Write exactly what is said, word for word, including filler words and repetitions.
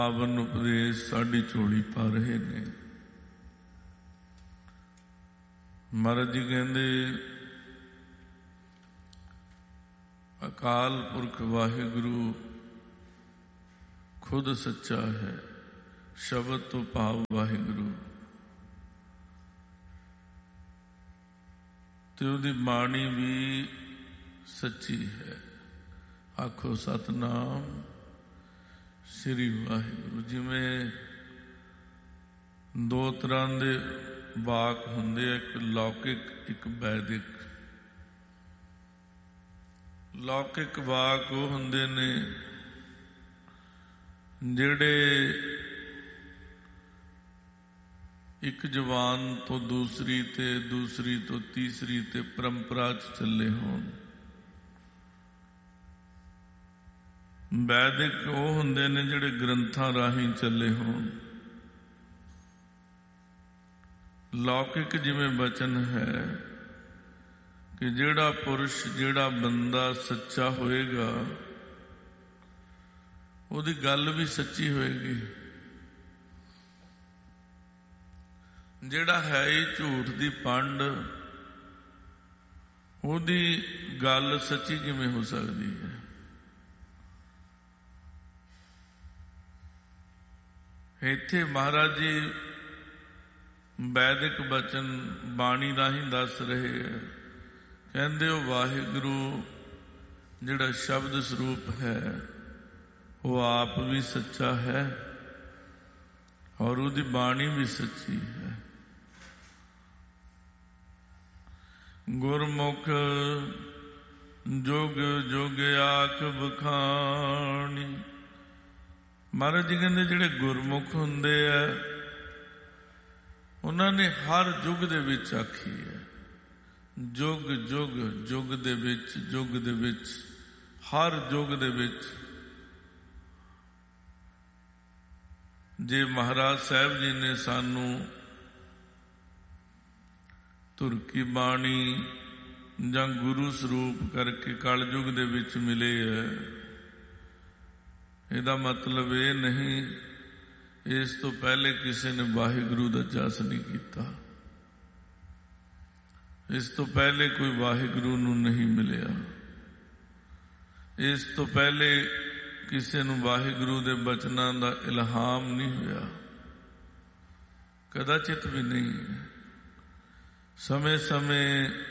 ਪਾਵਨ ਉਪਦੇਸ਼ ਸਾਡੀ ਝੋਲੀ ਪਾ ਰਹੇ ਨੇ। ਮਹਾਰਾਜ ਜੀ ਕਹਿੰਦੇ ਅਕਾਲ ਪੁਰਖ ਵਾਹਿਗੁਰੂ ਖੁਦ ਸੱਚਾ ਹੈ, ਸ਼ਬਦ ਤੋਂ ਭਾਵ ਵਾਹਿਗੁਰੂ, ਤੇ ਉਹਦੀ ਬਾਣੀ ਵੀ ਸੱਚੀ ਹੈ। ਆਖੋ ਸਤਨਾਮ ਸ੍ਰੀ ਵਾਹਿਗੁਰੂ। ਜਿਵੇਂ ਦੋ ਤਰ੍ਹਾਂ ਦੇ ਵਾਕ ਹੁੰਦੇ ਆ, ਇੱਕ ਲੌਕਿਕ ਇੱਕ ਵੈਦਿਕ। ਲੌਕਿਕ ਵਾਕ ਉਹ ਹੁੰਦੇ ਨੇ ਜਿਹੜੇ ਇੱਕ ਜ਼ੁਬਾਨ ਤੋਂ ਦੂਸਰੀ ਤੇ ਦੂਸਰੀ ਤੋਂ ਤੀਸਰੀ ਤੇ ਪਰੰਪਰਾ 'ਚ ਚੱਲੇ ਹੋਣ। ਵੈਦਿਕ ਉਹ ਹੁੰਦੇ ਨੇ ਜਿਹੜੇ ਗ੍ਰੰਥਾਂ ਰਾਹੀਂ ਚੱਲੇ ਹੋਣ। ਲੌਕਿਕ ਜਿਵੇਂ ਬਚਨ ਹੈ ਕਿ ਜਿਹੜਾ ਪੁਰਸ਼ ਜਿਹੜਾ ਬੰਦਾ ਸੱਚਾ ਹੋਏਗਾ ਉਹਦੀ ਗੱਲ ਵੀ ਸੱਚੀ ਹੋਏਗੀ। ਜਿਹੜਾ ਹੈ ਹੀ ਝੂਠ ਦੀ ਪੰਡ, ਉਹਦੀ ਗੱਲ ਸੱਚੀ ਕਿਵੇਂ ਹੋ ਸਕਦੀ ਹੈ? ਇੱਥੇ ਮਹਾਰਾਜ ਜੀ ਵੈਦਿਕ ਬਚਨ ਬਾਣੀ ਰਾਹੀਂ ਦੱਸ ਰਹੇ ਹੈ। ਕਹਿੰਦੇ ਉਹ ਵਾਹਿਗੁਰੂ ਜਿਹੜਾ ਸ਼ਬਦ ਸਰੂਪ ਹੈ ਉਹ ਆਪ ਵੀ ਸੱਚਾ ਹੈ ਔਰ ਉਹਦੀ ਬਾਣੀ ਵੀ ਸੱਚੀ ਹੈ। ਗੁਰਮੁਖ ਜੁਗ ਜੁਗ ਆਖ ਬਖਾਣੀ। ਮਹਾਰਾਜ ਜੀ ਕਹਿੰਦੇ ਜਿਹੜੇ ਗੁਰਮੁਖ ਹੁੰਦੇ ਆ ਉਹਨਾਂ ਨੇ ਹਰ ਯੁੱਗ ਦੇ ਵਿੱਚ ਆਖੀ ਹੈ। ਜੁਗ ਜੁਗ ਯੁੱਗ ਦੇ ਵਿੱਚ ਯੁੱਗ ਦੇ ਵਿੱਚ ਹਰ ਯੁੱਗ ਦੇ ਵਿੱਚ। ਜੇ ਮਹਾਰਾਜ ਸਾਹਿਬ ਜੀ ਨੇ ਸਾਨੂੰ ਧੁਰ ਕੀ ਬਾਣੀ ਜਾਂ ਗੁਰੂ ਸਰੂਪ ਕਰਕੇ ਕਲਯੁਗ ਦੇ ਵਿੱਚ ਮਿਲੇ ਹੈ, ਇਹਦਾ ਮਤਲਬ ਇਹ ਨਹੀਂ ਇਸ ਤੋਂ ਪਹਿਲੇ ਕਿਸੇ ਨੇ ਵਾਹਿਗੁਰੂ ਦਾ ਜਸ ਨਹੀਂ ਕੀਤਾ, ਇਸ ਤੋਂ ਪਹਿਲੇ ਕੋਈ ਵਾਹਿਗੁਰੂ ਨੂੰ ਨਹੀਂ ਮਿਲਿਆ, ਇਸ ਤੋਂ ਪਹਿਲੇ ਕਿਸੇ ਨੂੰ ਵਾਹਿਗੁਰੂ ਦੇ ਬਚਨਾਂ ਦਾ ਇਲਹਾਮ ਨਹੀਂ ਹੋਇਆ, ਕਦਾਚਿਤ ਵੀ ਨਹੀਂ। ਸਮੇਂ ਸਮੇਂ